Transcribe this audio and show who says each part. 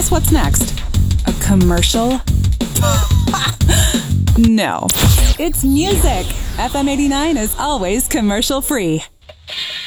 Speaker 1: guess what's next? A commercial? No. It's music. FM 89 is always commercial free.